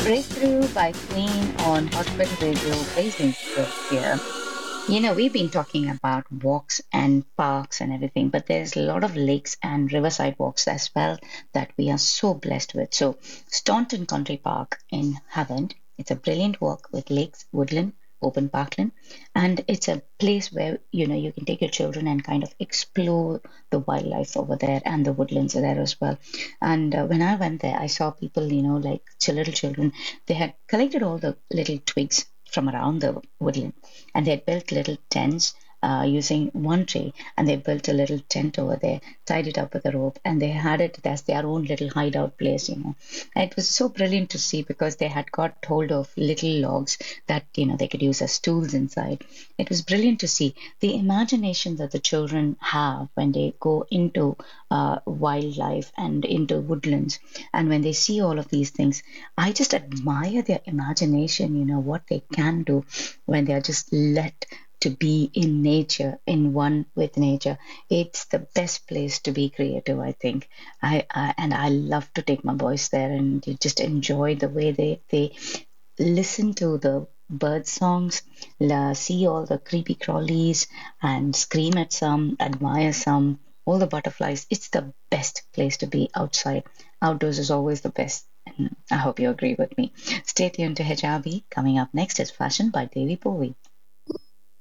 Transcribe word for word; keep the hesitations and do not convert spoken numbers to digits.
Breakthrough by Queen on Hospital Radio, Blazing Spring here. You know, we've been talking about walks and parks and everything, but there's a lot of lakes and riverside walks as well that we are so blessed with. So, Staunton Country Park in Havant, it's a brilliant walk with lakes, woodland, open parkland, and it's a place where you know you can take your children and kind of explore the wildlife over there, and the woodlands are there as well. And uh, when I went there, I saw people, you know, like ch- little children, they had collected all the little twigs from around the woodland, and they had built little tents uh, using one tree, and they built a little tent over there, tied it up with a rope, and they had it as their own little hideout place, you know. And it was so brilliant to see because they had got hold of little logs that you know they could use as tools inside. It was brilliant to see the imagination that the children have when they go into uh, wildlife and into woodlands, and when they see all of these things. I just admire their imagination, you know, what they can do when they are just let to be in nature, in one with nature. It's the best place to be creative, I think. I, I and I love to take my boys there and you just enjoy the way they they listen to the bird songs, la, see all the creepy crawlies, and scream at some, admire some, all the butterflies. It's the best place to be outside. Outdoors is always the best. And I hope you agree with me. Stay tuned to H R B. Coming up next is Fashion by Devi Bowie.